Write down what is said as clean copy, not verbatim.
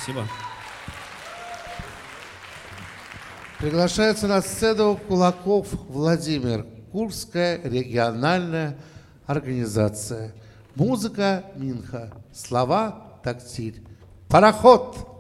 Спасибо. Приглашается на сцену Кулаков Владимир, Курская региональная организация. Музыка Минха, слова Тактиль. Пароход!